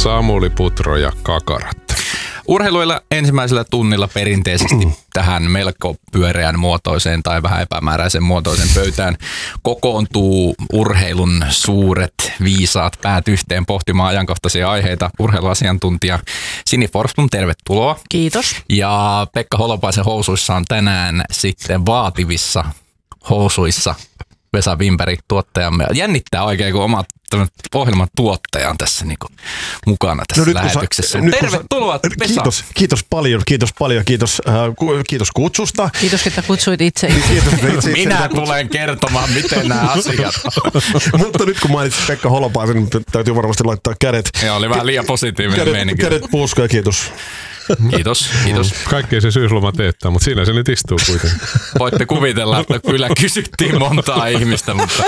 Samuli Putro ja Kakarat. Urheiluilla ensimmäisellä tunnilla perinteisesti tähän melko pyöreän muotoiseen tai vähän epämääräisen muotoisen pöytään kokoontuu urheilun suuret viisaat päät yhteen pohtimaan ajankohtaisia aiheita. Urheiluasiantuntija Sini Forsblom, tervetuloa. Kiitos. Ja Pekka Holopaisen housuissa on tänään sitten vaativissa housuissa Vesa Wimberg, tuottajamme. Jännittää oikein, kun oma ohjelman tuottaja on tässä niinku mukana tässä lähetyksessä. Tervetuloa, Vesa. Kiitos paljon. Kiitos kutsusta. Kiitos, että kutsuit itse. Minä tulen kertomaan, miten nämä asiat on. Mutta nyt kun mainitsit Pekka Holopaisen, niin täytyy varmasti laittaa kädet. Joo, oli vähän liian positiivinen meininki. Kädet puuskaan, kiitos. Kiitos. Kaikki se syysloma teettää, mutta siinä se nyt istuu kuitenkin. Voitte kuvitella, että kyllä kysyttiin montaa ihmistä, mutta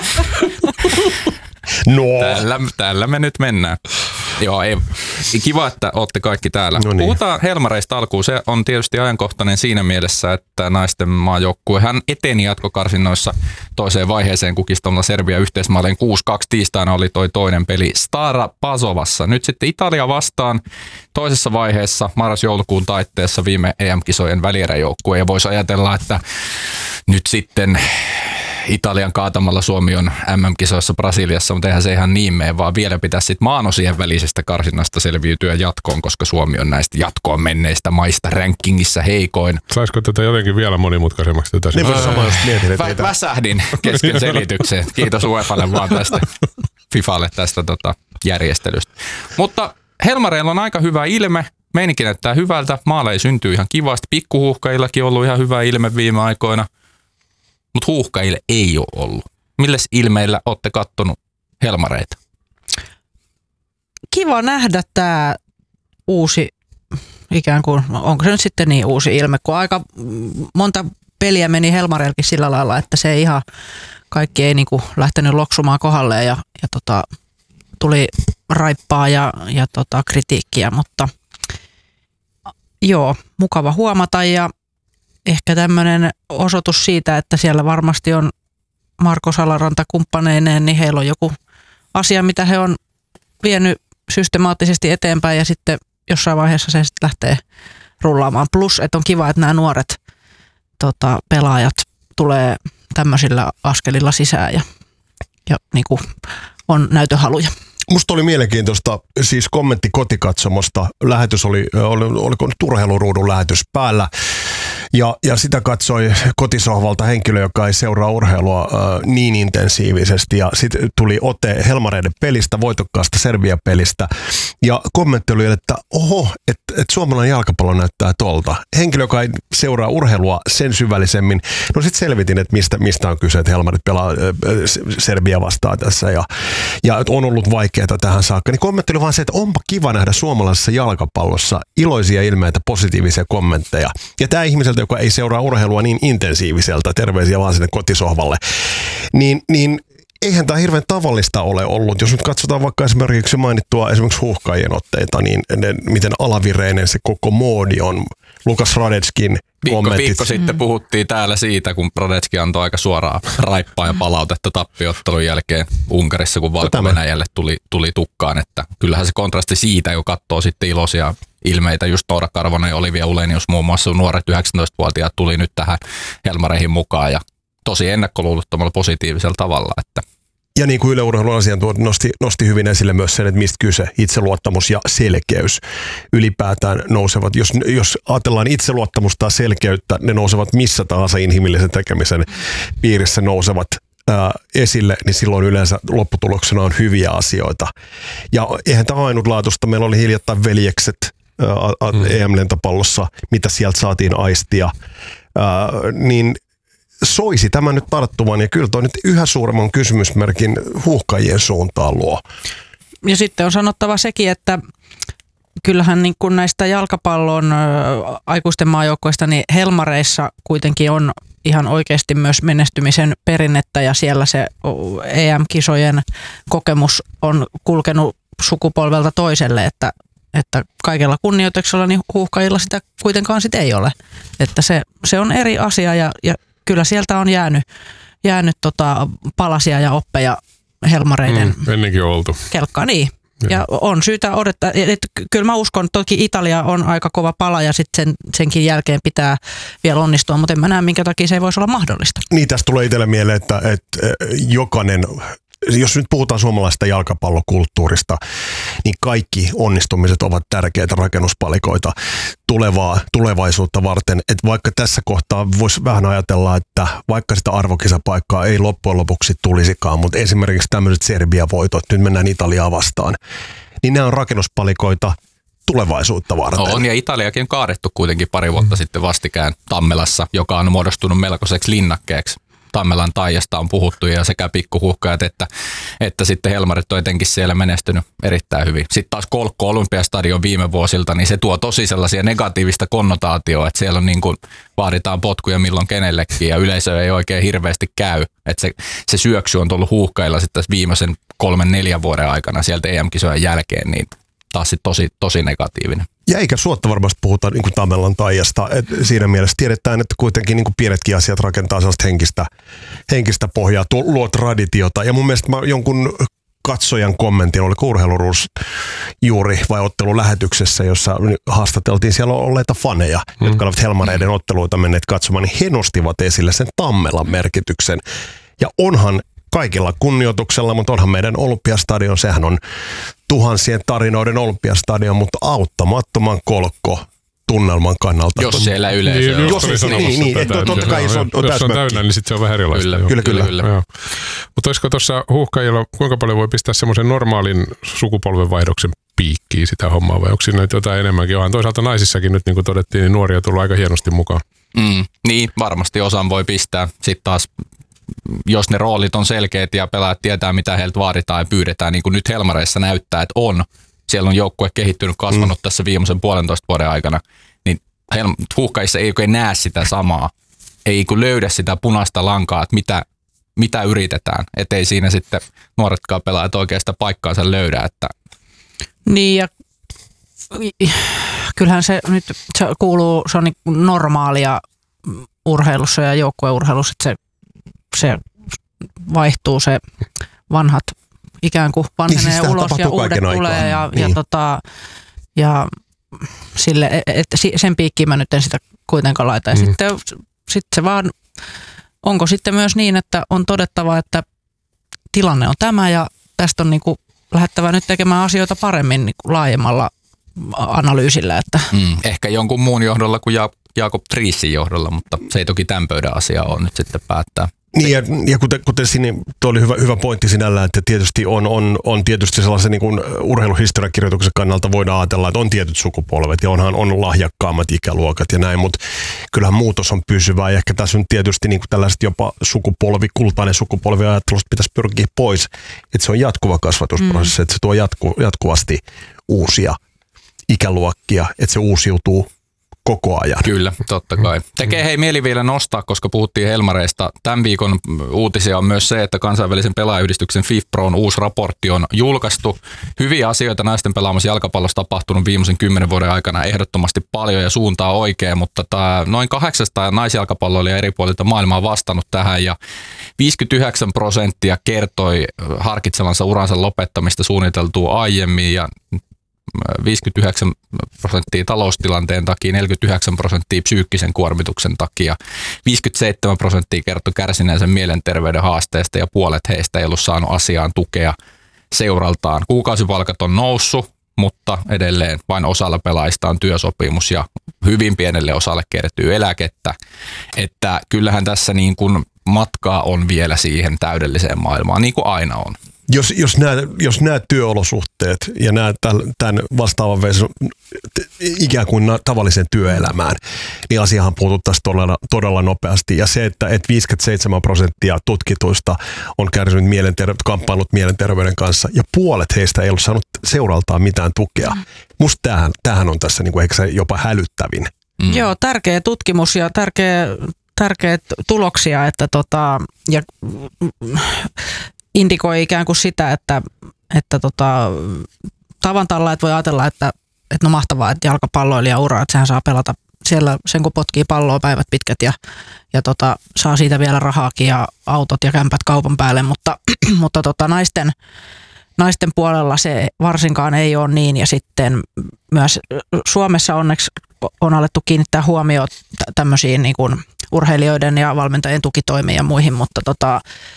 no. Täällä me nyt mennään. Joo, kiva, että olette kaikki täällä. No niin. Puhutaan Helmareista alkuun. Se on tietysti ajankohtainen siinä mielessä, että naisten maajoukkuehan eteni jatkokarsinnoissa toiseen vaiheeseen kukistamalla Serbia yhteismaalleen 6-2. Tiistaina oli toi toinen peli Stara Pazovassa. Nyt sitten Italia vastaan toisessa vaiheessa marras-joulukuun taitteessa viime EM-kisojen välieräjoukkue. Ja voisi ajatella, että nyt sitten Italian kaatamalla Suomi on MM-kisoissa Brasiliassa, mutta eihän se ihan niin mene, vaan vielä pitäisi sitten maanosien välisestä karsinnasta selviytyä jatkoon, koska Suomi on näistä jatkoon menneistä maista rankingissa heikoin. Saisiko tätä jotenkin vielä monimutkaisemmaksi? Väsähdin kesken selityksen. Kiitos UEFalle vaan tästä, FIFAlle tästä järjestelystä. Mutta Helmareilla on aika hyvä ilme. Meininki näyttää hyvältä. Maaleja syntyy ihan kivasti. Pikkuhuuhkajillakin on ollut ihan hyvä ilme viime aikoina. Mutta huuhkajille ei ole ollut. Milles ilmeillä olette kattonut Helmareita? Kiva nähdä tämä uusi, ikään kuin, onko se nyt sitten niin uusi ilme, kun aika monta peliä meni Helmareillekin sillä lailla, että se ihan kaikki ei niinku lähtenyt loksumaan kohdalleen ja tuli raippaa ja kritiikkiä, mutta joo, mukava huomata ja ehkä tämmöinen osoitus siitä, että siellä varmasti on Marko Salaranta kumppaneineen, niin heillä on joku asia, mitä he on vienyt systemaattisesti eteenpäin ja sitten jossain vaiheessa se sitten lähtee rullaamaan. Plus, että on kiva, että nämä nuoret pelaajat tulee tämmöisillä askelilla sisään ja niin kuin on näytöhaluja. Musta oli mielenkiintoista, siis kommentti kotikatsomosta. Lähetys oliko nyt urheiluruudun lähetys päällä. Ja sitä katsoi kotisohvalta henkilö, joka ei seuraa urheilua niin intensiivisesti. Ja sitten tuli ote Helmareiden pelistä, voitokkaasta Serbia-pelistä. Ja kommentti oli, että että suomalainen jalkapallo näyttää tolta. Henkilö, joka ei seuraa urheilua sen syvällisemmin. No sitten selvitin, että mistä on kyse, että Helmarit pelaa Serbia vastaan tässä. Ja on ollut vaikeaa tähän saakka. Niin kommentti oli vaan se, että onpa kiva nähdä suomalaisessa jalkapallossa iloisia ilmeitä, positiivisia kommentteja. Ja tämä ihmiseltä, joka ei seuraa urheilua niin intensiiviseltä, terveisiä vaan sinne kotisohvalle, niin eihän tämä hirveän tavallista ole ollut. Jos nyt katsotaan vaikka esimerkiksi mainittua esimerkiksi huuhkajien otteita, niin miten alavireinen se koko moodi on. Lukas Radetskin kommentit. Viikko sitten puhuttiin täällä siitä, kun Radetski antoi aika suoraa raippaa ja palautetta tappiottelun jälkeen Unkarissa, kun Valko-Venäjälle tuli tukkaan. Että kyllähän se kontrasti siitä, kun katsoo sitten iloisia ilmeitä. Just Noora Karvonen ja Olivia Ulenius muun muassa, nuoret 19-vuotiaat tuli nyt tähän Helmareihin mukaan ja tosi ennakkoluulottomalla positiivisella tavalla. Että ja niin kuin Yle Urheilun asiantuntija nosti hyvin esille myös sen, että mistä kyse, itseluottamus ja selkeys ylipäätään nousevat. Jos ajatellaan itseluottamusta tai selkeyttä, ne nousevat missä tahansa inhimillisen tekemisen piirissä nousevat esille, niin silloin yleensä lopputuloksena on hyviä asioita. Ja eihän tämä ainutlaatuista. Meillä oli hiljattain veljekset EM-lentopallossa, mitä sieltä saatiin aistia, niin soisi tämä nyt tarttuvan ja kyllä toi nyt yhä suuremman kysymysmerkin huuhkajien suuntaan luo. Ja sitten on sanottava sekin, että kyllähän niin kuin näistä jalkapallon aikuisten maajoukkoista, niin Helmareissa kuitenkin on ihan oikeasti myös menestymisen perinnettä ja siellä se EM-kisojen kokemus on kulkenut sukupolvelta toiselle, että kaikella kunnioituksella niin huuhkajilla sitä kuitenkaan sit ei ole. Että se on eri asia ja kyllä sieltä on jäänyt palasia ja oppeja Helmareiden ennenkin oltu kelkkaan. Niin. Ja on syytä odottaa, että kyllä mä uskon, toki Italia on aika kova pala ja sitten senkin jälkeen pitää vielä onnistua, mutta en mä näe, minkä takia se ei voisi olla mahdollista. Niin, tästä tulee itselle mieleen, että jokainen, jos nyt puhutaan suomalaisesta jalkapallokulttuurista, niin kaikki onnistumiset ovat tärkeitä rakennuspalikoita tulevaisuutta varten. Että vaikka tässä kohtaa voisi vähän ajatella, että vaikka sitä arvokisapaikkaa ei loppujen lopuksi tulisikaan, mutta esimerkiksi tämmöiset Serbia-voitot, nyt mennään Italiaa vastaan, niin nämä on rakennuspalikoita tulevaisuutta varten. On, ja Italiakin on kaadettu kuitenkin pari vuotta sitten vastikään Tammelassa, joka on muodostunut melkoiseksi linnakkeeksi. Tammelan Taijasta on puhuttu ja sekä pikkuhuhkajat että sitten Helmarit on etenkin siellä menestynyt erittäin hyvin. Sitten taas Kolkko Olympiastadion viime vuosilta, niin se tuo tosi sellaisia negatiivista konnotaatioa, että siellä on niin kuin vaaditaan potkuja milloin kenellekin ja yleisö ei oikein hirveästi käy. Että se syöksy on tullut huuhkajilla sitten viimeisen 3-4 vuoden aikana sieltä EM-kisojen jälkeen, niin taas sitten tosi negatiivinen. Ja eikä suotta varmasti puhuta niin kuin Tammelan Taijasta. Siinä mielessä tiedetään, että kuitenkin niin kuin pienetkin asiat rakentaa sellaista henkistä pohjaa, luo traditiota. Ja mun mielestä jonkun katsojan kommentin, oliko Urheiluruus juuri vai ottelulähetyksessä, jossa haastateltiin siellä olleita faneja, jotka olivat Helmareiden otteluita menneet katsomaan, niin he nostivat esille sen Tammelan merkityksen. Ja onhan kaikilla kunnioituksella, mutta onhan meidän Olympiastadion, sehän on tuhansien tarinoiden Olympiastadion, mutta auttamattoman Kolkko tunnelman kannalta. Jos siellä yleisö on. Totta kai jos on täynnä, niin sitten se on vähän erilaista. Kyllä. Mutta olisiko tuossa huuhkajilla, kuinka paljon voi pistää semmoisen normaalin sukupolvenvaihdoksen piikkiin sitä hommaa, vai onko siinä jotain enemmänkin? Onhan toisaalta naisissakin nyt, niin kuin todettiin, niin nuoria tullut aika hienosti mukaan. Niin, varmasti osan voi pistää. Sitten taas jos ne roolit on selkeät ja pelaajat tietää, mitä heiltä vaaditaan ja pyydetään, niin kuin nyt Helmareissa näyttää, että on. Siellä on joukkue kehittynyt, kasvanut tässä viimeisen 1,5 vuoden aikana, niin huuhkajissa ei oikein näe sitä samaa. Ei kun löydä sitä punaista lankaa, että mitä yritetään. Että ei siinä sitten nuoretkaan pelaajat oikein sitä paikkaansa löydä. Että. Niin ja kyllähän se nyt se on niin normaalia urheilussa ja joukkueurheilussa, että se vaihtuu, se vanhat ikään kuin vanhenee niin siis ulos ja uudet tulee ja sille, että sen piikkiin mä nyt en sitä kuitenkaan laita. Ja sitten se vaan, onko sitten myös niin, että on todettava, että tilanne on tämä ja tästä on niin kuin lähdettävä nyt tekemään asioita paremmin niin kuin laajemmalla analyysillä. Että. Ehkä jonkun muun johdolla kuin Jaakob Triesin johdolla, mutta se ei toki tämän pöydän asia ole nyt sitten päättää. Niin ja kuten siinä, tuo oli hyvä pointti sinällään, että tietysti on tietysti sellaisen niin kuin urheiluhistoriakirjoituksen kannalta voidaan ajatella, että on tietyt sukupolvet ja on lahjakkaammat ikäluokat ja näin, mutta kyllähän muutos on pysyvää ja ehkä tässä on tietysti niin kuin tällaiset jopa kultainen sukupolvi ajattelusta pitäisi pyrkiä pois, että se on jatkuva kasvatusprosessi, että se tuo jatkuvasti uusia ikäluokkia, että se uusiutuu koko ajan. Kyllä, totta kai. Tekee mieli vielä nostaa, koska puhuttiin Helmareista. Tämän viikon uutisia on myös se, että kansainvälisen pelaajayhdistyksen FIFPROn uusi raportti on julkaistu. Hyviä asioita naisten pelaamassa jalkapallossa tapahtunut viimeisen 10 vuoden aikana ehdottomasti paljon ja suuntaa oikein, mutta noin 800 naisjalkapalloilijaa eri puolilta maailmaa vastannut tähän ja 59% kertoi harkitsevansa uransa lopettamista suunniteltua aiemmin ja 59% taloustilanteen takia, 49% psyykkisen kuormituksen takia, 57% kertoi kärsineensä mielenterveyden haasteesta ja puolet heistä ei ollut saanut asiaan tukea seuraltaan. Kuukausipalkat on noussut, mutta edelleen vain osalla pelaajista on työsopimus ja hyvin pienelle osalle kertyy eläkettä. Että kyllähän tässä niin kuin matkaa on vielä siihen täydelliseen maailmaan, niin kuin aina on. Jos nämä työolosuhteet ja nämä tämän vastaavan ikään kuin tavalliseen työelämään, niin asiahan puututtaisiin todella nopeasti. Ja se, että 57% tutkituista on kärsinyt kamppailut mielenterveyden kanssa ja puolet heistä ei ollut saanut seuraltaan mitään tukea. Musta tämähän on tässä niin kuin, eikö se jopa hälyttävin. Joo, tärkeä tutkimus ja tärkeä tuloksia, että ja indikoi ikään kuin sitä, että tavan talla, että voi ajatella, että no mahtavaa, että jalkapalloilija uraa, että sehän saa pelata siellä sen kun potkii palloa päivät pitkät ja saa siitä vielä rahaakin ja autot ja kämpät kaupan päälle, mutta naisten naisten puolella se varsinkaan ei ole niin, ja sitten myös Suomessa onneksi on alettu kiinnittää huomioon tämmöisiin niin kuin urheilijoiden ja valmentajien tukitoimiin ja muihin, mutta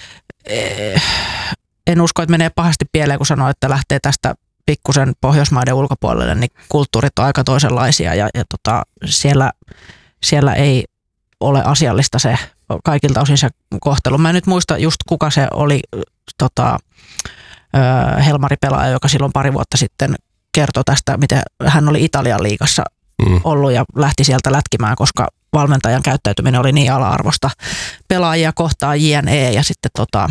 en usko, että menee pahasti pieleen, kun sanoo, että lähtee tästä pikkusen Pohjoismaiden ulkopuolelle, niin kulttuurit on aika toisenlaisia ja siellä ei ole asiallista se kaikilta osin se kohtelu. Mä en nyt muista just kuka se oli Helmari-pelaaja, joka silloin pari vuotta sitten kertoi tästä, miten hän oli Italian liigassa ollut ja lähti sieltä lätkimään, koska valmentajan käyttäytyminen oli niin ala-arvosta pelaajia kohtaan JNE ja sitten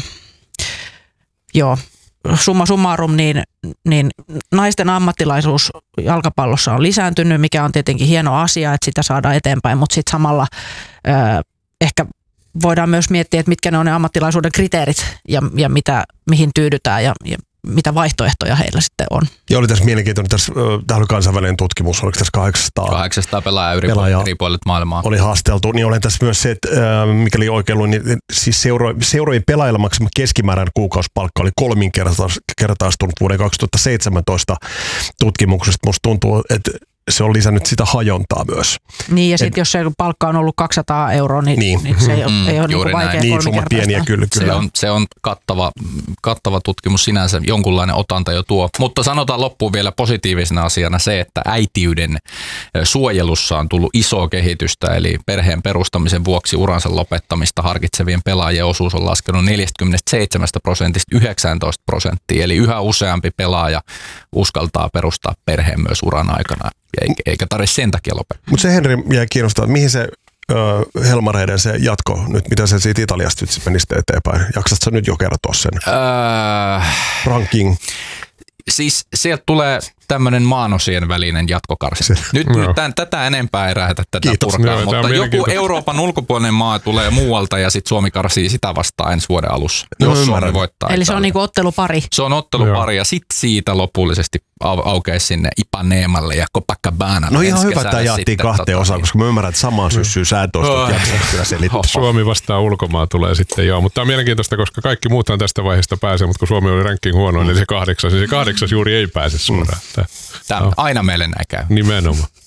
summa summarum, niin naisten ammattilaisuus jalkapallossa on lisääntynyt, mikä on tietenkin hieno asia, että sitä saadaan eteenpäin, mutta sitten samalla ehkä voidaan myös miettiä, että mitkä ne on ne ammattilaisuuden kriteerit ja mihin tyydytään ja mitä vaihtoehtoja heillä sitten on. Ja oli tässä mielenkiintoinen, tämä oli kansainvälinen tutkimus, oliko tässä 800 pelaajaa eri puolilta maailmaa. Oli haasteltu, niin olen tässä myös se, että mikäli oikein luin, niin siis seurojen pelaajilla maksama keskimääräinen kuukausipalkka oli 3-kertaistunut vuoden 2017 tutkimuksesta. Musta tuntuu, että se on lisännyt sitä hajontaa myös. Niin, ja sitten jos se palkka on ollut 200 €, niin se ei ole niin vaikea niin summat pieniä kyllä. Se on kattava tutkimus sinänsä, jonkunlainen otanta jo tuo. Mutta sanotaan loppuun vielä positiivisena asiana se, että äitiyden suojelussa on tullut isoa kehitystä, eli perheen perustamisen vuoksi uransa lopettamista harkitsevien pelaajien osuus on laskenut 47% 19%, eli yhä useampi pelaaja uskaltaa perustaa perheen myös uran aikana. Eikä tarvitse sen takia lopettaa. Mutta se Henri jäi kiinnostaa, mihin se Helmareiden se jatko nyt, mitä se siitä Italiasta nyt meni eteenpäin? Jaksatko sä nyt jo kertoa sen? Ranking. Siis sieltä tulee tämmöinen maanosien välinen jatkokarsinta. Nyt tätä enempää ei lähdetä tätä purkaa, mutta joku Euroopan ulkopuolinen maa tulee muualta ja sitten Suomi karsii sitä vastaan ensi vuoden alussa, jos Suomi voittaa. Eli se on niinku ottelupari. Se on ottelupari ja sitten siitä lopullisesti aukeisi sinne Ipaneemalle ja Copacabanalle. No ihan hyvä, että tämä jaettiin kahteen osaan, koska mä ymmärrän, että samaan syssyyn sä et ole kyllä selittää. Suomi vastaan ulkomaa tulee sitten joo, mutta tämä on mielenkiintoista, koska kaikki muuthan tästä vaiheesta pääsee, mutta kun Suomi oli ranking huono, niin se 8 juuri ei pääse suoraan. Tämä aina meille näin käy. Nimenomaan.